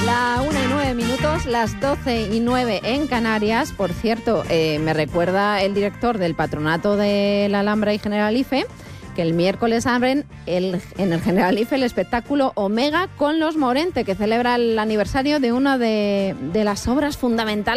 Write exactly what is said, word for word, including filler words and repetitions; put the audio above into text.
La una y nueve minutos, las doce y nueve en Canarias. Por cierto, eh, me recuerda el director del Patronato de la Alhambra y Generalife que el miércoles abren el, en el Generalife el espectáculo Omega con los Morente, que celebra el aniversario de una de, de las obras fundamentales